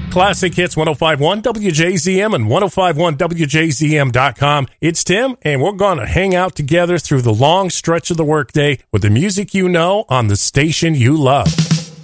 Classic Hits 1051 WJZM and 1051WJZM.com. It's Tim, and we're going to hang out together through the long stretch of the workday with the music you know on the station you love.